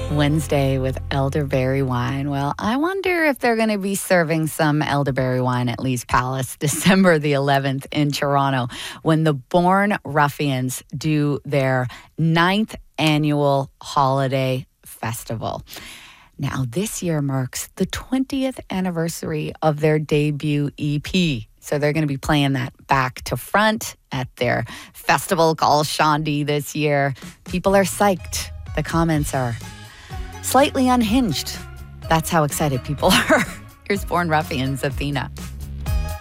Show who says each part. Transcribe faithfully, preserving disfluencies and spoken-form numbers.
Speaker 1: Wednesday with elderberry wine. Well, I wonder if they're going to be serving some elderberry wine at Lee's Palace December the eleventh in Toronto when the Born Ruffians do their ninth annual holiday festival. Now, this year marks the twentieth anniversary of their debut E P. So they're going to be playing that back to front at their festival called Shandy this year. People are psyched. The comments are slightly unhinged. That's how excited people are. Here's Born Ruffians, Athena.